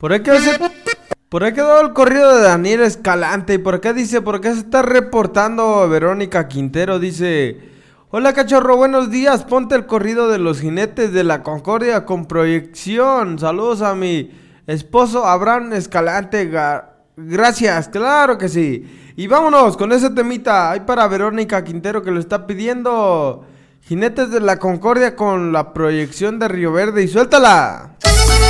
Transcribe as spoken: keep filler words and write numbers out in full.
Por ahí quedó ese- por ahí quedó el corrido de Daniel Escalante. Y por acá dice, por acá se está reportando Verónica Quintero. Dice: hola cachorro, buenos días. Ponte el corrido de los jinetes de la Concordia con proyección. Saludos a mi esposo Abraham Escalante. Ga- Gracias, claro que sí. Y vámonos con ese temita. Hay para Verónica Quintero que lo está pidiendo. Jinetes de la Concordia con la proyección de Río Verde. Y suéltala.